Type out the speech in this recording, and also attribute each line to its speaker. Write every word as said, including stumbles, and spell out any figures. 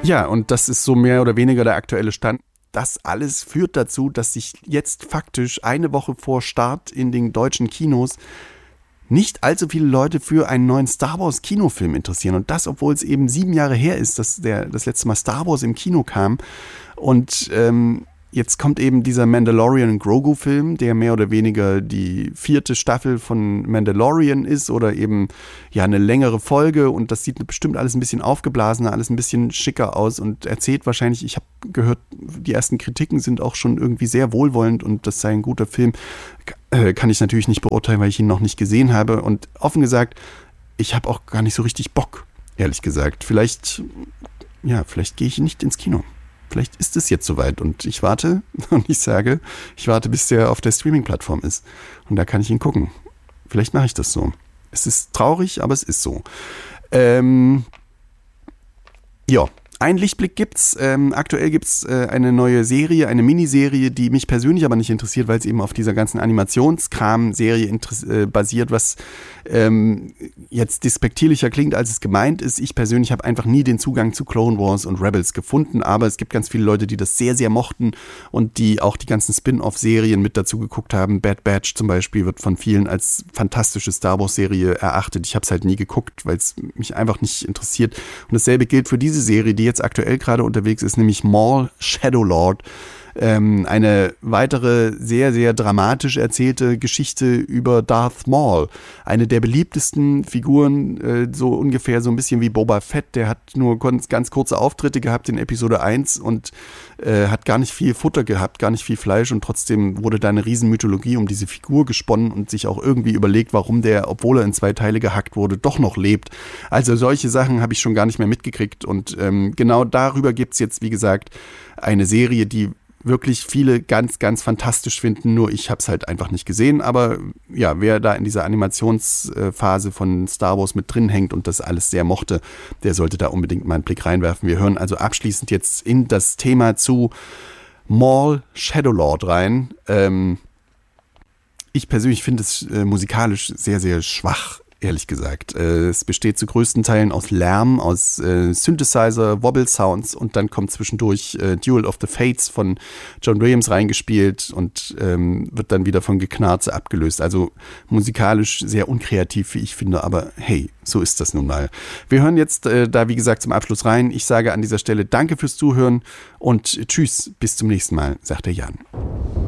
Speaker 1: Ja, und das ist so mehr oder weniger der aktuelle Stand. Das alles führt dazu, dass sich jetzt faktisch eine Woche vor Start in den deutschen Kinos nicht allzu viele Leute für einen neuen Star Wars Kinofilm interessieren. Und das, obwohl es eben sieben Jahre her ist, dass der, das letzte Mal Star Wars im Kino kam. Und ähm, jetzt kommt eben dieser Mandalorian Grogu-Film, der mehr oder weniger die vierte Staffel von Mandalorian ist oder eben ja eine längere Folge. Und das sieht bestimmt alles ein bisschen aufgeblasener, alles ein bisschen schicker aus und erzählt wahrscheinlich, ich habe gehört, die ersten Kritiken sind auch schon irgendwie sehr wohlwollend und das sei ein guter Film. Kann ich natürlich nicht beurteilen, weil ich ihn noch nicht gesehen habe. Und offen gesagt, ich habe auch gar nicht so richtig Bock, ehrlich gesagt. Vielleicht, ja, vielleicht gehe ich nicht ins Kino. Vielleicht ist es jetzt soweit und ich warte und ich sage, ich warte, bis der auf der Streaming-Plattform ist. Und da kann ich ihn gucken. Vielleicht mache ich das so. Es ist traurig, aber es ist so. Ähm, ja. Ein Lichtblick gibt's. Ähm, aktuell gibt's äh, eine neue Serie, eine Miniserie, die mich persönlich aber nicht interessiert, weil es eben auf dieser ganzen Animationskram-Serie interess- äh, basiert, was ähm, jetzt despektierlicher klingt, als es gemeint ist. Ich persönlich habe einfach nie den Zugang zu Clone Wars und Rebels gefunden, aber es gibt ganz viele Leute, die das sehr, sehr mochten und die auch die ganzen Spin-off-Serien mit dazu geguckt haben. Bad Batch zum Beispiel wird von vielen als fantastische Star Wars-Serie erachtet. Ich habe es halt nie geguckt, weil es mich einfach nicht interessiert. Und dasselbe gilt für diese Serie, die jetzt aktuell gerade unterwegs ist, nämlich Maul Shadowlord. Ähm, eine weitere sehr, sehr dramatisch erzählte Geschichte über Darth Maul. Eine der beliebtesten Figuren, äh, so ungefähr so ein bisschen wie Boba Fett. Der hat nur ganz, ganz kurze Auftritte gehabt in Episode eins und äh, hat gar nicht viel Futter gehabt, gar nicht viel Fleisch und trotzdem wurde da eine Riesenmythologie um diese Figur gesponnen und sich auch irgendwie überlegt, warum der, obwohl er in zwei Teile gehackt wurde, doch noch lebt. Also solche Sachen habe ich schon gar nicht mehr mitgekriegt und ähm, genau darüber gibt es jetzt, wie gesagt, eine Serie, die wirklich viele ganz, ganz fantastisch finden, nur ich habe es halt einfach nicht gesehen, aber ja, wer da in dieser Animationsphase von Star Wars mit drin hängt und das alles sehr mochte, der sollte da unbedingt mal einen Blick reinwerfen. Wir hören also abschließend jetzt in das Thema zu Maul Shadowlord rein. Ähm, ich persönlich finde es äh, musikalisch sehr, sehr schwach. Ehrlich gesagt. Es besteht zu größten Teilen aus Lärm, aus äh, Synthesizer, Wobble-Sounds und dann kommt zwischendurch äh, Duel of the Fates von John Williams reingespielt und ähm, wird dann wieder von Geknarze abgelöst. Also musikalisch sehr unkreativ, wie ich finde, aber hey, so ist das nun mal. Wir hören jetzt äh, da, wie gesagt, zum Abschluss rein. Ich sage an dieser Stelle danke fürs Zuhören und tschüss, bis zum nächsten Mal, sagt der Jan.